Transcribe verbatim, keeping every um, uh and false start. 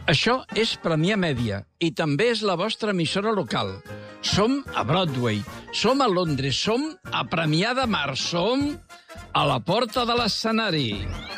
Això és Premià Mèdia i també és la vostra emissora local. Som a Broadway, som a Londres, som a Premià de Mar, som a la porta de l'escenari.